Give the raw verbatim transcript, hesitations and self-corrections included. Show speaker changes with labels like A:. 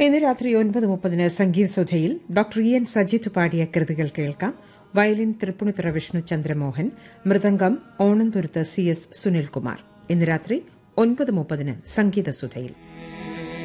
A: ഇന്ന് രാത്രി ഒൻപത് മുപ്പതിന് സംഗീത സുധയിൽ ഡോക്ടർ ഇ എൻ സജിത്ത് പാടിയ കൃതികൾ കേൾക്കാം. Violin Tripunithura Vishnu Chandramohan, mridangam Onamthuruthu C S Sunilkumar. ഇന്ന് രാത്രി ഒൻപത് മുപ്പതിന് സംഗീത സുധയിൽ.